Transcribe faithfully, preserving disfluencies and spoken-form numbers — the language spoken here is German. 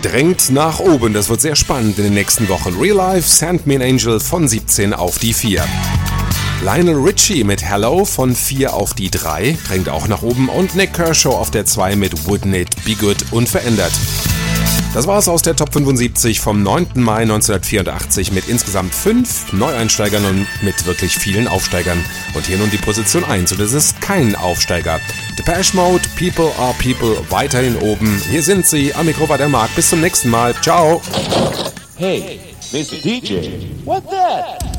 drängt nach oben. Das wird sehr spannend in den nächsten Wochen. Real Life, Send Me an Angel von siebzehn auf die vier. Lionel Richie mit Hello von vier auf die drei, drängt auch nach oben. Und Nick Kershaw auf der zwei mit Wouldn't It Be Good, unverändert. Das war's aus der Top fünfundsiebzig vom neunten Mai neunzehnhundertvierundachtzig mit insgesamt fünf Neueinsteigern und mit wirklich vielen Aufsteigern. Und hier nun die Position eins und es ist kein Aufsteiger. Depeche Mode, People Are People, weiterhin oben. Hier sind sie, am Mikro war der Marc. Bis zum nächsten Mal. Ciao. Hey, Mister D J, what that?